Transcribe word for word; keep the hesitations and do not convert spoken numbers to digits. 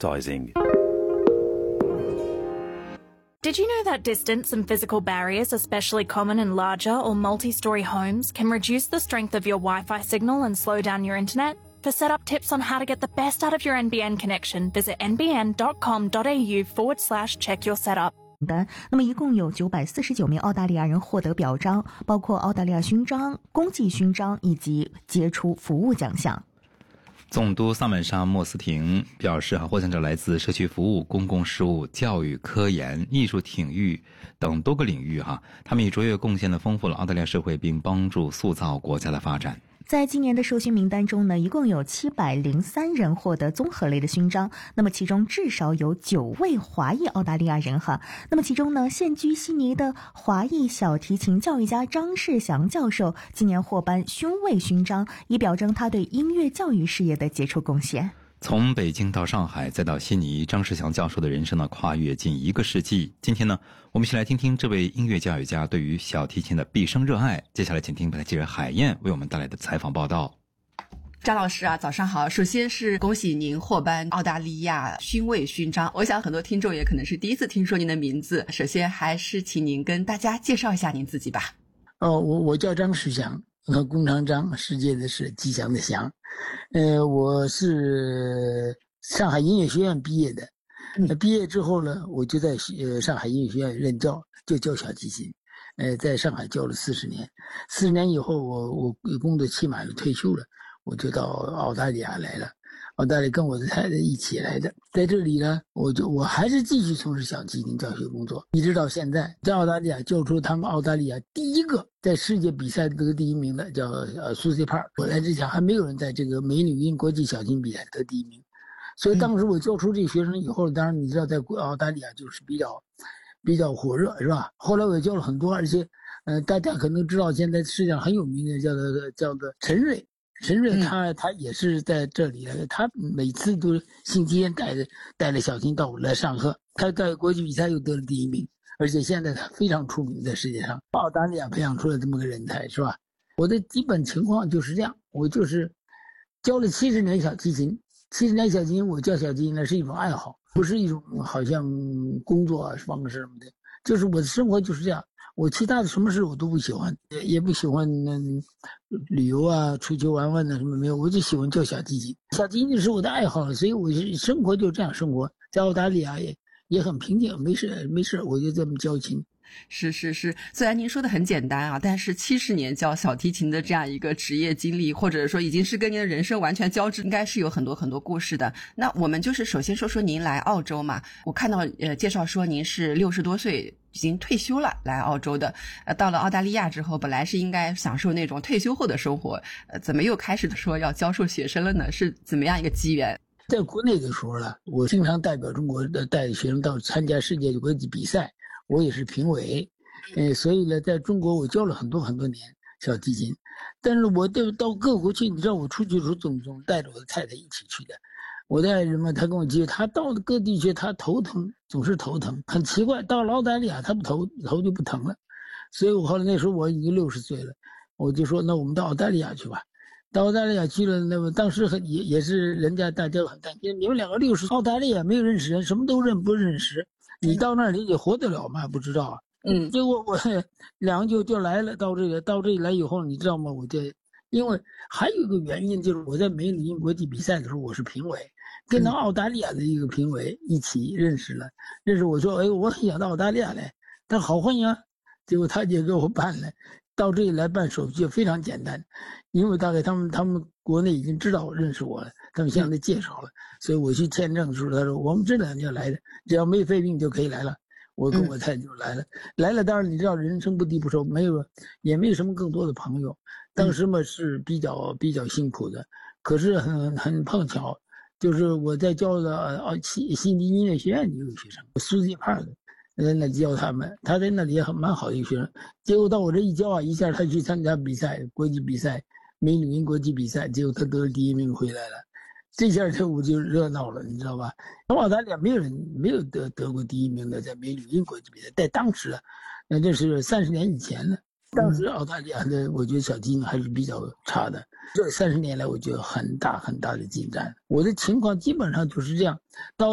advertising. Did you know that distance and physical barriers, especially common in larger or multi-story homes, can reduce the strength of your Wi-Fi signal and slow down your internet? For setup tips on how to get the best out of your N B N connection, visit nbn.com.au forward slash check your setup. 那么一共有九百四十九名澳大利亚人获得表彰，包括澳大利亚勋章、功绩勋章以及杰出服务奖项。 总督萨曼莎·莫斯廷表示，获奖者来自社区服务、公共事务、教育、科研、艺术、体育等多个领域哈，他们以卓越贡献地丰富了澳大利亚社会，并帮助塑造国家的发展。 在今年的授勋名单中呢，一共有七百零三人获得综合类的勋章，那么其中至少有九位华裔澳大利亚人哈。那么其中呢，现居悉尼的华裔小提琴教育家张世祥教授今年获颁勋位勋章，以表彰他对音乐教育事业的杰出贡献。 从北京到上海再到悉尼，张世祥教授的人生呢跨越近一个世纪。今天呢，我们一起来听听这位音乐教育家对于小提琴的毕生热爱。接下来请听本台记者海燕为我们带来的采访报道。 张老师啊，早上好！首先是恭喜您获颁澳大利亚勋位勋章，我想很多听众也可能是第一次听说您的名字。首先还是请您跟大家介绍一下您自己吧。 哦，我我叫张世祥，和弓长张，世界的是吉祥的祥。呃，我是上海音乐学院毕业的。呃、毕业之后呢，我就在呃上海音乐学院任教，就教小提琴。呃，在上海教了四十年。四十年以后，我我工作期满了，退休了，我就到澳大利亚来了。澳大利亚跟我的太太一起来的，在这里呢，我就我还是继续从事小提琴教学工作，一直到现在，在澳大利亚教出他们澳大利亚第一个在世界比赛得第一名的，叫呃苏西帕尔。我来之前还没有人在这个美女音国际小提琴比赛得第一名，所以当时我教出这学生以后，当然你知道在澳大利亚就是比较比较火热，是吧？后来我也教了很多，而且呃大家可能知道现在世界上很有名的叫做叫做陈瑞。陈瑞他他也是在这里的，他每次都星期天带着带着小提琴到我来上课，他在国际比赛又得了第一名，而且现在他非常出名在世界上。澳大利亚培养出了这么个人才，是吧？我的基本情况就是这样，我就是教了七十年小提琴，七十年小提琴，我教小提琴呢是一种爱好，不是一种好像工作方式什么的，就是我的生活就是这样。我其他的什么事我都不喜欢，也也不喜欢嗯旅游啊，出去玩玩的什么没有，我就喜欢教小提琴。小提琴是我的爱好，所以我生活就这样生活。在澳大利亚也也很平静，没事没事，我就这么教琴。 是是是，虽然您说的很简单啊，但是七十年教小提琴的这样一个职业经历，或者说已经是跟您的人生完全交织，应该是有很多很多故事的。那我们就是首先说说您来澳洲嘛，我看到呃介绍说您是六十多岁已经退休了来澳洲的，呃到了澳大利亚之后，本来是应该享受那种退休后的生活，呃怎么又开始说要教授学生了呢？是怎么样一个机缘？ 在国内的时候呢，我经常代表中国的带着学生到参加世界的国际比赛。我也是评委，呃，所以呢，在中国我教了很多很多年小提琴，但是我到到各国去，你知道我出去的时候总总带着我的太太一起去的。我的爱人嘛，他跟我接，他到各地去，他头疼，总是头疼，很奇怪。到了澳大利亚，他不头头就不疼了，所以我后来那时候我已经六十岁了，我就说那我们到澳大利亚去吧。到澳大利亚去了，那么当时很也也是人家大家很担心，你们两个六十，澳大利亚没有认识人，什么都认不认识。你到那儿你得活得了吗？不知道啊。嗯，结果我两个就就来了，到这个到这里来以后，你知道吗？我就因为还有一个原因，就是我在美女音国际比赛的时候，我是评委，跟到澳大利亚的一个评委一起认识了。认识我说，哎，我很想到澳大利亚来，但好混呀。结果他就给我办了，到这里来办手续非常简单，因为大概他们他们国内已经知道认识我了，他们向他介绍了，所以我去签证的时候，他说我们这两天来的，只要没肺病就可以来了。我跟我太太就来了，嗯、来了。当然你知道人生不低不熟，没有也没有什么更多的朋友。当时嘛是比较比较辛苦的，可是很很碰巧，就是我在教的呃悉悉尼音乐学院的一个学生，苏西帕的，在那教他们，他在那里也很蛮好的一个学生。结果到我这一教啊，一下他去参加比赛，国际比赛，美女音国际比赛，结果他得了第一名回来了。这下这我就热闹了，你知道吧？澳大利亚没有人没有得得过第一名的，在美女音国际比赛，在当时，那这是三十年以前了。当时澳大利亚的，我觉得小提琴还是比较差的。这三十年来，我觉得很大很大的进展。我的情况基本上就是这样。到